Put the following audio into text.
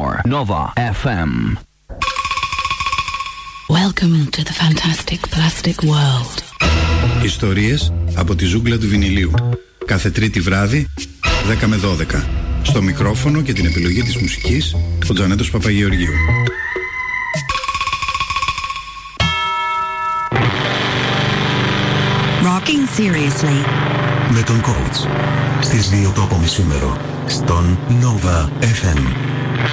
more. Nova FM. Welcome to the fantastic plastic world. Ιστορίες από τη ζούγκλα του βινιλίου. Κάθε Τρίτη βράδυ, 10 με 12. Στο μικρόφωνο και την επιλογή της μουσικής, ο Τζανέτος Παπαγεωργίου. Rocking seriously. Με τον coach. Στις 2 το απομεσήμερο. Στον Nova FM.